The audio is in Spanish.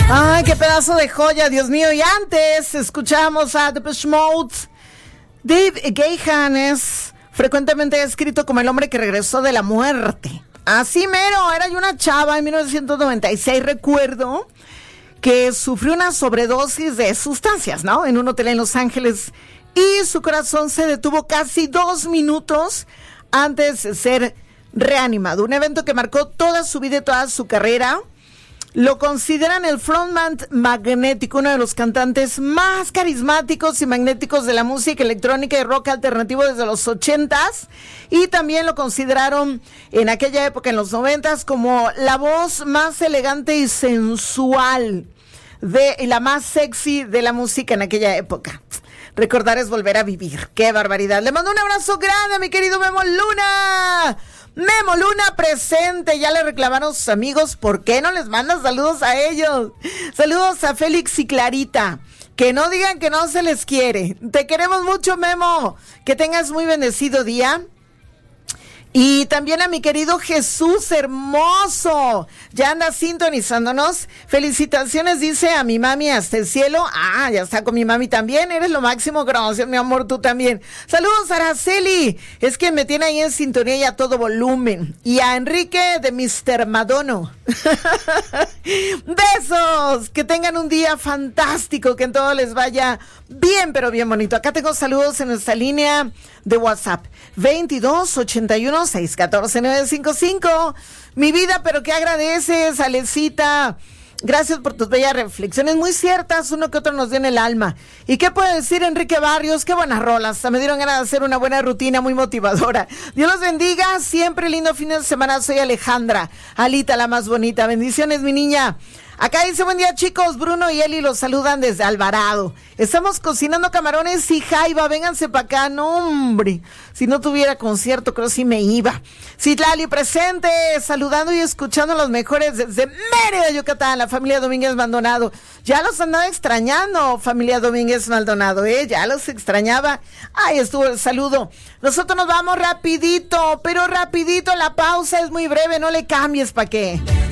Ay, qué pedazo de joya, Dios mío. Y antes escuchamos a Depeche Mode. Dave Gahan es frecuentemente descrito como el hombre que regresó de la muerte. Así mero, era yo una chava en 1996, recuerdo, que sufrió una sobredosis de sustancias, ¿no? En un hotel en Los Ángeles. Y su corazón se detuvo casi 2 minutos antes de ser reanimado. Un evento que marcó toda su vida y toda su carrera. Lo consideran el frontman magnético, uno de los cantantes más carismáticos y magnéticos de la música electrónica y rock alternativo desde los 80s. Y también lo consideraron en aquella época, en los 90s, como la voz más elegante y sensual y la más sexy de la música en aquella época. Recordar es volver a vivir. ¡Qué barbaridad! Le mando un abrazo grande a mi querido Memo Luna. Memo Luna presente, ya le reclamaron sus amigos, ¿por qué no les mandas saludos a ellos? Saludos a Félix y Clarita, que no digan que no se les quiere. Te queremos mucho, Memo, que tengas muy bendecido día. Y también a mi querido Jesús hermoso, ya anda sintonizándonos. Felicitaciones, dice a mi mami hasta el cielo. Ah, ya está con mi mami también, eres lo máximo, gracias mi amor, tú también. Saludos a Araceli, es que me tiene ahí en sintonía y a todo volumen. Y a Enrique de Mr. Madono. Besos, que tengan un día fantástico, que en todo les vaya bien, pero bien bonito. Acá tengo saludos en nuestra línea de WhatsApp, 2281-614-955. Mi vida, pero que agradeces, Alecita. Gracias por tus bellas reflexiones, muy ciertas, uno que otro nos dio en el alma. ¿Y qué puede decir Enrique Barrios? Qué buenas rolas, hasta me dieron ganas de hacer una buena rutina muy motivadora. Dios los bendiga, siempre lindo fin de semana. Soy Alejandra, Alita la más bonita. Bendiciones, mi niña. Acá dice, buen día chicos, Bruno y Eli los saludan desde Alvarado. Estamos cocinando camarones y jaiba, vénganse para acá. No, hombre, si no tuviera concierto creo sí me iba. Citlali presente, saludando y escuchando los mejores desde Mérida, Yucatán, la familia Domínguez Maldonado. Ya los andaba extrañando, familia Domínguez Maldonado, ya los extrañaba. Ahí estuvo el saludo. Nosotros nos vamos rapidito, pero rapidito, la pausa es muy breve, no le cambies, ¿pa' qué?